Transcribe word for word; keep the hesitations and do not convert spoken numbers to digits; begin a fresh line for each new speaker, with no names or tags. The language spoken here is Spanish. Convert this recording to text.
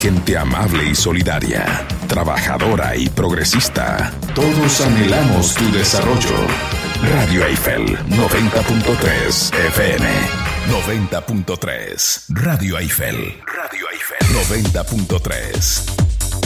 gente amable y solidaria, trabajadora y progresista. Todos anhelamos tu desarrollo. Radio Eiffel noventa punto tres F M. noventa punto tres. Radio Eiffel. Radio Eiffel noventa punto tres.